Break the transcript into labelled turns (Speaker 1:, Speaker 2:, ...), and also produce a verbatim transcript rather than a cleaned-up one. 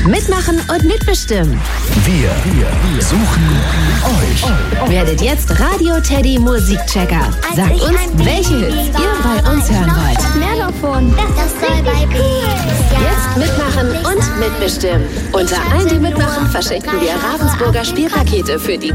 Speaker 1: Mitmachen und mitbestimmen.
Speaker 2: Wir, wir suchen euch.
Speaker 1: Werdet jetzt Radio Teddy Musikchecker. Sagt uns, welche Hits ihr bei uns hören wollt.
Speaker 3: Mehr davon. Das soll bei Peace.
Speaker 1: Jetzt mitmachen und mitbestimmen. Unter allen, die mitmachen, verschenken wir Ravensburger Spielpakete für die